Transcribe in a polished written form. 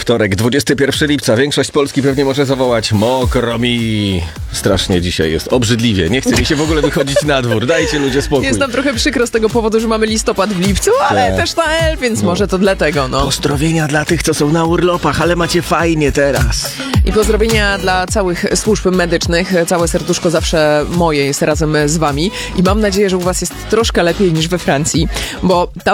Wtorek, 21 lipca. Większość Polski pewnie może zawołać: mokro mi. Strasznie dzisiaj jest, obrzydliwie. Nie chce mi się w ogóle wychodzić na dwór. Dajcie ludzie spokój. Jest nam trochę przykro z tego powodu, że mamy listopad w lipcu, ale też na L, więc może to dlatego, no. Pozdrowienia dla tych, co są na urlopach, ale macie fajnie teraz. I pozdrowienia dla całych służb medycznych. Całe serduszko zawsze moje jest razem z wami. I mam nadzieję, że u was jest troszkę lepiej niż we Francji, bo tam